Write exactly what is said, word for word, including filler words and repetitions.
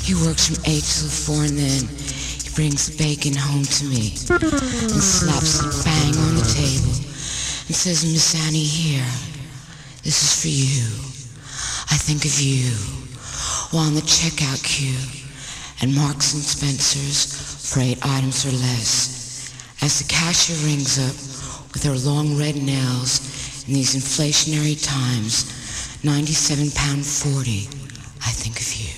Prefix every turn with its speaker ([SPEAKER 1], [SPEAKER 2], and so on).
[SPEAKER 1] He works from eight till four and then he brings the bacon home to me and slaps it bang on the table and says, Miss Annie, here, this is for you. I think of you while in the checkout queue at Marks and Spencer's for eight items or less. As the cashier rings up with her long red nails in these inflationary times, ninety-seven pound forty, I think of you.